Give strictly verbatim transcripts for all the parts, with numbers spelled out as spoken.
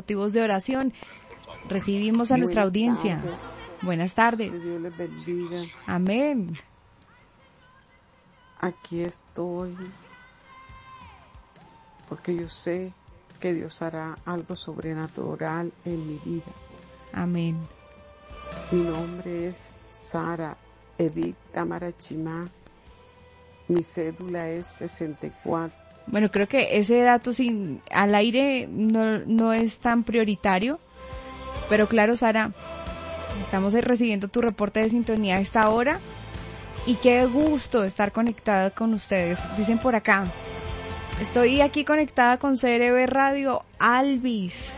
motivos de oración. Recibimos a Buenas nuestra audiencia. tardes. Buenas tardes. Que Dios les bendiga. Amén. Aquí estoy porque yo sé que Dios hará algo sobrenatural en mi vida. Amén. Mi nombre es Sara Edith Tamarachimá. Mi cédula es sesenta y cuatro. Bueno, creo que ese dato sin al aire no, no es tan prioritario, pero claro, Sara, estamos recibiendo tu reporte de sintonía a esta hora y qué gusto estar conectada con ustedes. Dicen por acá, estoy aquí conectada con C R B Radio Alvis.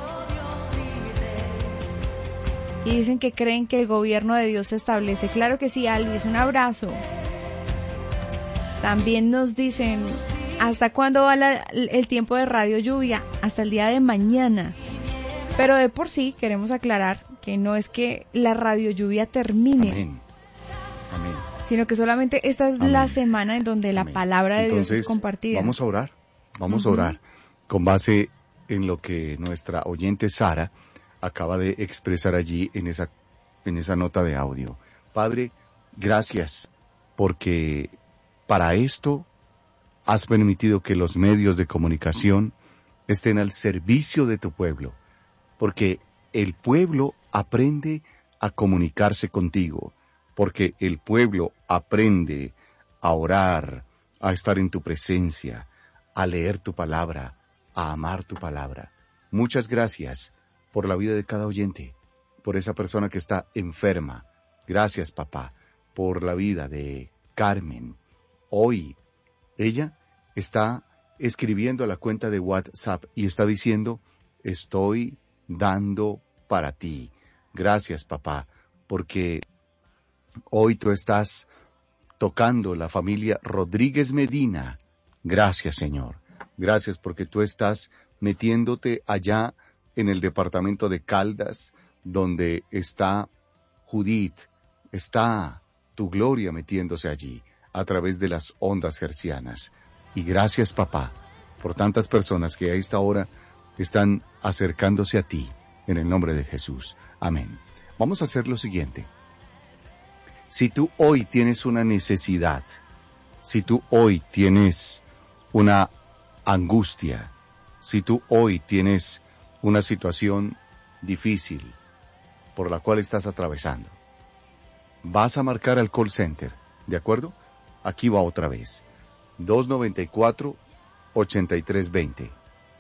Y dicen que creen que el gobierno de Dios se establece. Claro que sí, Alvis, un abrazo. También nos dicen, ¿hasta cuándo va la, el tiempo de Radio Lluvia? Hasta el día de mañana. Pero de por sí queremos aclarar que no es que la Radio Lluvia termine. Amén. Amén. Sino que solamente esta es Amén. la semana en donde la Amén. palabra de Entonces, Dios es compartida. Vamos a orar, vamos Uh-huh. a orar con base en lo que nuestra oyente Sara acaba de expresar allí en esa, en esa nota de audio. Padre, gracias porque para esto has permitido que los medios de comunicación estén al servicio de tu pueblo, porque el pueblo aprende a comunicarse contigo, porque el pueblo aprende a orar, a estar en tu presencia, a leer tu palabra, a amar tu palabra. Muchas gracias por la vida de cada oyente, por esa persona que está enferma. Gracias, papá, por la vida de Carmen. Hoy, ella está escribiendo a la cuenta de WhatsApp y está diciendo, estoy dando para ti. Gracias, papá, porque hoy tú estás tocando la familia Rodríguez Medina. Gracias, Señor. Gracias porque tú estás metiéndote allá en el departamento de Caldas, donde está Judith, está tu gloria metiéndose allí a través de las ondas hercianas. Y gracias, papá, por tantas personas que a esta hora están acercándose a ti, en el nombre de Jesús. Amén. Vamos a hacer lo siguiente. Si tú hoy tienes una necesidad, si tú hoy tienes una angustia, si tú hoy tienes una situación difícil por la cual estás atravesando, vas a marcar al call center, ¿de acuerdo? Aquí va otra vez. dos noventa y cuatro, ochenta y tres veinte.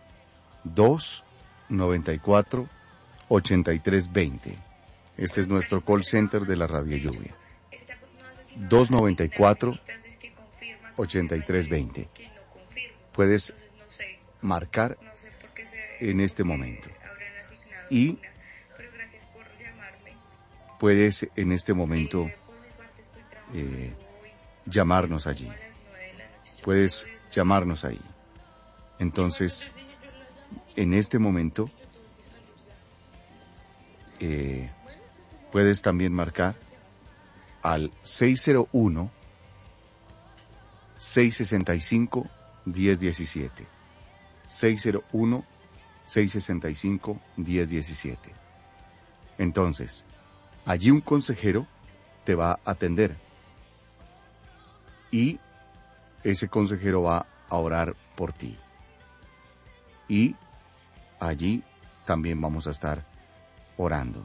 dos noventa y cuatro, ochenta y tres veinte. Este es nuestro call center de la Radio Lluvia. dos noventa y cuatro, ochenta y tres veinte. Puedes marcar en este momento. Y puedes en este momento eh, llamarnos allí. Puedes llamarnos ahí. Entonces, en este momento, eh, puedes también marcar al seis cero uno, seis sesenta y cinco, diez diecisiete. seis cero uno, seis sesenta y cinco, diez diecisiete. Entonces, allí un consejero te va a atender. Y ese consejero va a orar por ti. Y allí también vamos a estar orando.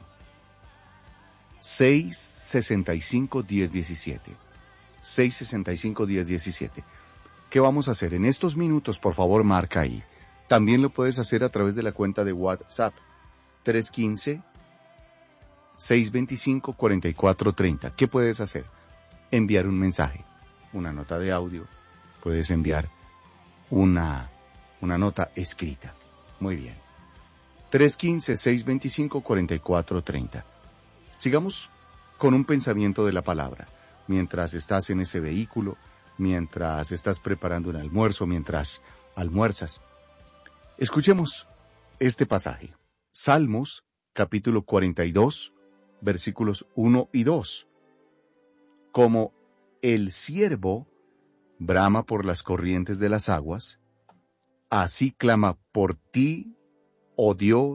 seis sesenta y cinco, diez diecisiete. seis sesenta y cinco, diez diecisiete. ¿Qué vamos a hacer? En estos minutos, por favor, marca ahí. También lo puedes hacer a través de la cuenta de WhatsApp. tres uno cinco, seis dos cinco, cuatro cuatro tres cero. ¿Qué puedes hacer? Enviar un mensaje, una nota de audio. Puedes enviar una, una nota escrita. Muy bien. tres uno cinco, seis dos cinco, cuatro cuatro tres cero. Sigamos con un pensamiento de la palabra. Mientras estás en ese vehículo, mientras estás preparando un almuerzo, mientras almuerzas. Escuchemos este pasaje. Salmos, capítulo cuarenta y dos, versículos uno y dos. Como el ciervo brama por las corrientes de las aguas, así clama por ti, oh Dios,